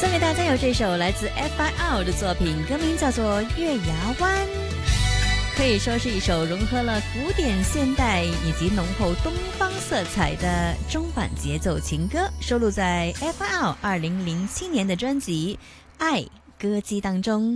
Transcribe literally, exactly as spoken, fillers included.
送给大家有这首来自 F I L 的作品，歌名叫做《月牙湾》，可以说是一首融合了古典现代以及浓厚东方色彩的中版节奏情歌，收录在 F I L 二零零七年的专辑《爱歌姬》当中。